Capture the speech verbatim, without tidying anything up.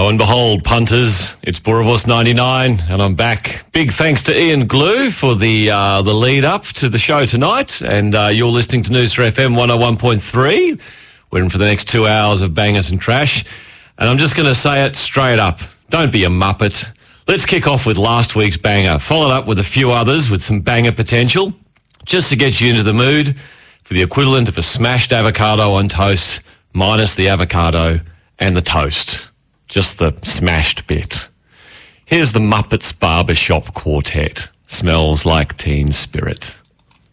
Lo and behold, punters, it's Boerewors ninety-nine, and I'm back. Big thanks to Ian Glue for the uh, the lead up to the show tonight, and uh, you're listening to Noosa F M one oh one point three. We're in for the next two hours of bangers and trash, and I'm just going to say it straight up. Don't be a muppet. Let's kick off with last week's banger, followed up with a few others with some banger potential, just to get you into the mood for the equivalent of a smashed avocado on toast, minus the avocado and the toast. Just the smashed bit. Here's the Muppets Barbershop Quartet. Smells like teen spirit.